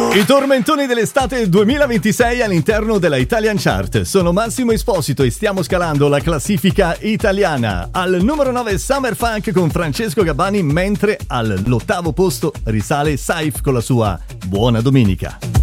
I tormentoni dell'estate 2026 all'interno della Italian Chart. Sono Massimo Esposito e stiamo scalando la classifica italiana. Al numero 9 Summer Funk con Francesco Gabbani, mentre all'8º posto risale Saif con la sua Buona Domenica.